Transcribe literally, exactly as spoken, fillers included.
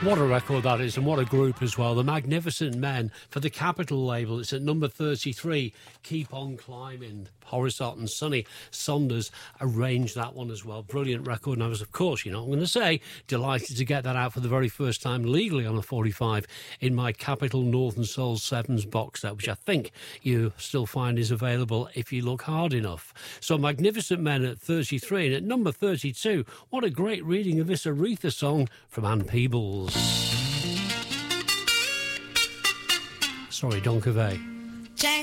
What a record that is, and what a group as well. The Magnificent Men for the Capitol label. It's at number thirty-three. Keep on Climbing. Horace Art and Sonny Saunders arranged that one as well. Brilliant record. And I was, of course, you know, I'm going to say, delighted to get that out for the very first time legally on a forty-five in my Capitol Northern Soul Sevens box set, which I think you still find is available if you look hard enough. So Magnificent Men at thirty-three, and at number thirty-two, what a great reading of this Aretha song from Ann Peebles. Sorry, Don Covey. Jack